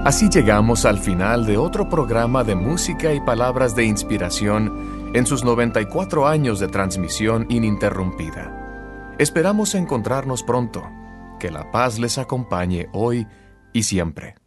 Así llegamos al final de otro programa de música y palabras de inspiración en sus 94 años de transmisión ininterrumpida. Esperamos encontrarnos pronto. Que la paz les acompañe hoy y siempre.